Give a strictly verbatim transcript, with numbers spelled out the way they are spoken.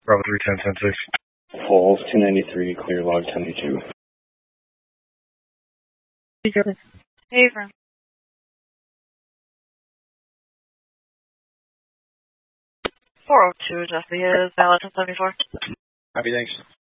Bravo three ten ten six. Falls two ninety-three, clear log ten eighty-two. Hey, friend. four oh two, Jesse is valid ten seventy-four. Happy, thanks.